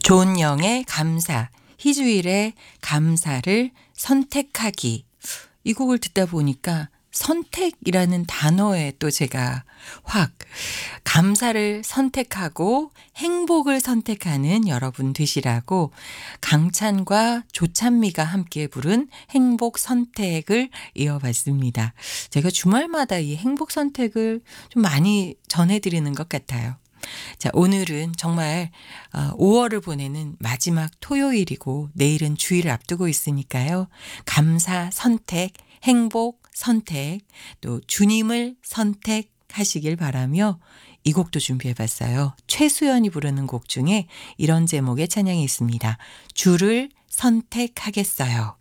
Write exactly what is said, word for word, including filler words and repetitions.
존영의 감사, 희주일의 감사를 선택하기. 이 곡을 듣다 보니까 선택이라는 단어에 또 제가 확 감사를 선택하고 행복을 선택하는 여러분 되시라고 강찬과 조찬미가 함께 부른 행복 선택을 이어봤습니다. 제가 주말마다 이 행복 선택을 좀 많이 전해드리는 것 같아요. 자, 오늘은 정말 오월을 보내는 마지막 토요일이고 내일은 주일을 앞두고 있으니까요. 감사 선택, 행복 선택, 또 주님을 선택하시길 바라며 이 곡도 준비해봤어요. 최수연이 부르는 곡 중에 이런 제목의 찬양이 있습니다. 주를 선택하겠어요.